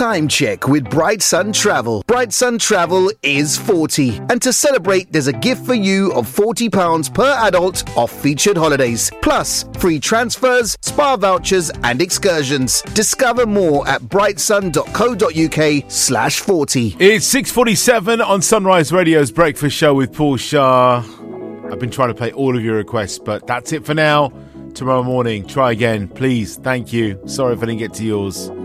time check with Bright Sun Travel. Bright Sun Travel is 40. And to celebrate, there's a gift for you of £40 per adult off featured holidays. Plus, free transfers, spa vouchers and excursions. Discover more at brightsun.co.uk/40. It's 6:47 on Sunrise Radio's Breakfast Show with Paul Shah. I've been trying to play all of your requests, but that's it for now. Tomorrow morning, try again, please. Thank you. Sorry if I didn't get to yours.